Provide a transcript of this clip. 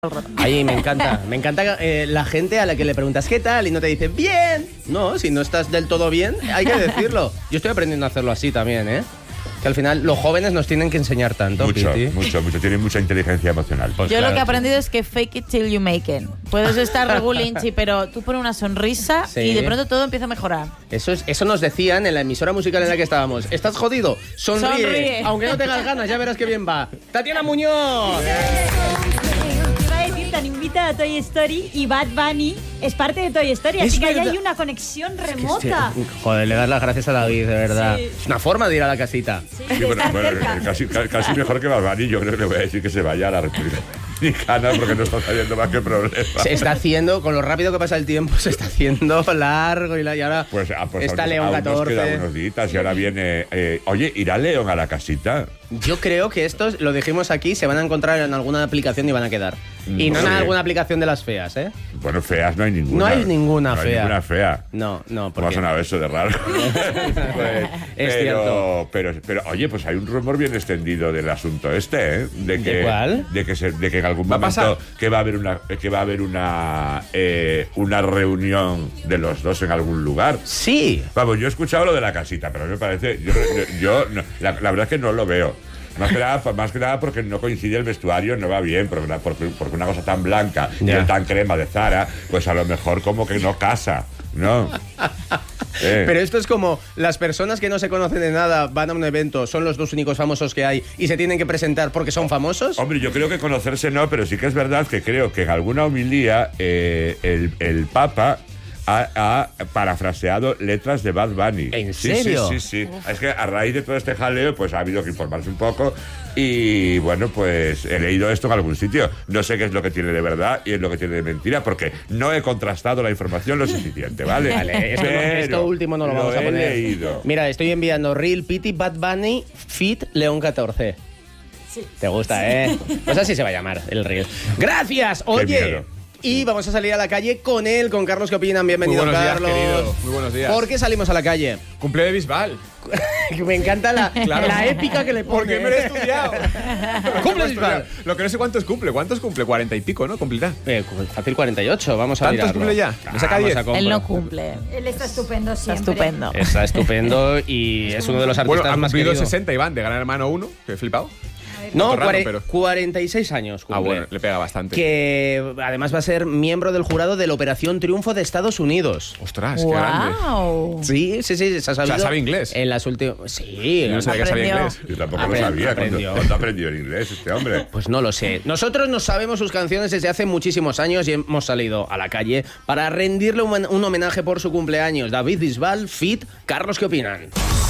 Ahí me encanta la gente a la que le preguntas ¿qué tal? Y no te dice bien. No, si no estás del todo bien, hay que decirlo. Yo estoy aprendiendo a hacerlo así también, ¿eh? Que al final los jóvenes nos tienen que enseñar tanto. Mucho, Piti. mucho. Tienen mucha inteligencia emocional. Pues yo claro, lo que he aprendido es que fake it till you make it. Puedes estar regulinchi, pero tú pones una sonrisa y de pronto todo empieza a mejorar. Eso nos decían en la emisora musical en la que estábamos. ¿Estás jodido? Sonríe. Aunque no tengas ganas, ya verás qué bien va. ¡Tatiana Muñoz! Tan invita a Toy Story y Bad Bunny es parte de Toy Story, así que ahí hay una conexión remota. Joder, le das las gracias a David, de verdad. Sí. Es una forma de ir a la casita. Sí, bueno, casi mejor que Bad Bunny. Yo creo que le voy a decir que se vaya a la República Dominicana porque no está saliendo más que problemas. Se está haciendo, con lo rápido que pasa el tiempo, se está haciendo largo y ahora pues está León 14. Nos quedan unos días y ahora viene... oye, ¿irá León a la casita? Yo creo que estos, lo dijimos aquí, se van a encontrar en alguna aplicación y van a quedar. Y no en alguna aplicación de las feas, ¿eh? Bueno, feas no hay ninguna. No hay ninguna fea. No hay ninguna fea. No. ¿Cómo ha sonado eso de raro? Pues, es cierto. Pero, oye, pues hay un rumor bien extendido del asunto este, ¿eh? ¿De cuál? De que en algún momento va a haber una reunión de los dos en algún lugar. Sí. Vamos, yo he escuchado lo de la casita, pero me parece... La verdad es que no lo veo. Más que nada porque no coincide el vestuario, no va bien, porque una cosa tan blanca y tan crema de Zara, pues a lo mejor como que no casa, ¿no? Pero esto es como las personas que no se conocen de nada van a un evento, son los dos únicos famosos que hay y se tienen que presentar porque son famosos. Hombre, yo creo que conocerse no, pero sí que es verdad que creo que en alguna homilía el Papa ha parafraseado letras de Bad Bunny. ¿En serio? Sí. Es que a raíz de todo este jaleo, pues ha habido que informarse un poco y, bueno, pues he leído esto en algún sitio. No sé qué es lo que tiene de verdad y es lo que tiene de mentira, porque no he contrastado la información lo suficiente, ¿vale? Vale, esto último no lo vamos a poner. Leído. Mira, estoy enviando Real Pity Bad Bunny Fit León 14. Sí. Te gusta, ¿eh? Pues así se va a llamar el Reel. ¡Gracias! Oye... Y vamos a salir a la calle con él, con Carlos. ¿Qué opinan? Bienvenido, Muy buenos Carlos. días, querido. Muy buenos días. ¿Por qué salimos a la calle? Cumple de Bisbal. Me encanta la épica que le pone. Porque me lo he estudiado. Cumple Bisbal. Lo que no sé cuántos cumple. ¿Cuántos cumple? 40 y pico, ¿no? Cumplirá. Fácil 48, vamos a ver. ¿Cuántos cumple ya? Me saca 10. Él no cumple. Él está estupendo siempre. Está estupendo Y es uno de los artistas bueno, más queridos. queridos. 60 Iván, de Gran Hermano 1, que he flipado. No, raro, pero... 46 años cumple. Bueno, le pega bastante. Que además va a ser miembro del jurado de la Operación Triunfo de Estados Unidos. Ostras, qué grande. Sí, se ha sabido. O sea, ¿sabe inglés? En las últimas... Sí. Yo no sabía que sabía inglés. Yo tampoco lo sabía. ¿Cuándo aprendió el inglés este hombre? Pues no lo sé. Nosotros no sabemos sus canciones desde hace muchísimos años y hemos salido a la calle para rendirle un homenaje por su cumpleaños. David Bisbal, feat. Carlos, ¿qué opinan?